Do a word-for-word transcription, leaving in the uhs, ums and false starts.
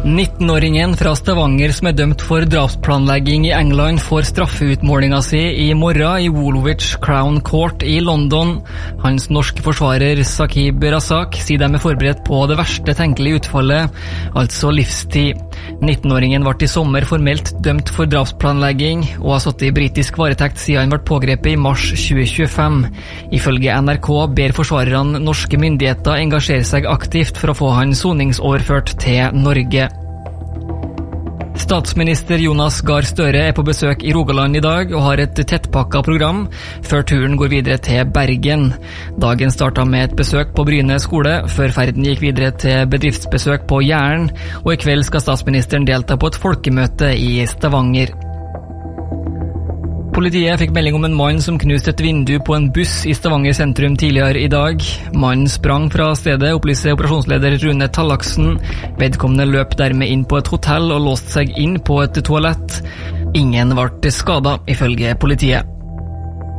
nittenåringen fra Stavanger som er dømt for drapsplanlegging i England får straffeutmålinga si i morgen i Woolwich Crown Court i London. Hans norske forsvarer Saqib Razak sier de er forberedt på det verste tenkelige utfallet, altså livstid. nittenåringen ble i sommer formelt dømt for drapsplanlegging og har satt i britisk varetekt siden han ble pågrepet i mars tjue tjuefem. Ifølge N R K ber forsvarerne norske myndigheter engasjere seg aktivt for å få han soningsoverført til Norge. Statsminister Jonas Gahr Støre er på besøk i Rogaland i dag og har et tettpakka program før turen går videre til Bergen. Dagen startet med et besøk på Bryne skole, før ferden gikk videre til bedriftsbesøk på Jæren, og i kveld skal statsministeren delta på et folkemøte i Stavanger. Politiet fikk melding om en mann som knuste et vindu på en buss i Stavanger sentrum tidligere i dag. Mannen sprang fra stedet, opplyser operasjonsleder Rune Tallaksen. Vedkommende løp dermed inn på et hotell og låste seg inn på et toalett. Ingen ble skadet, ifølge politiet.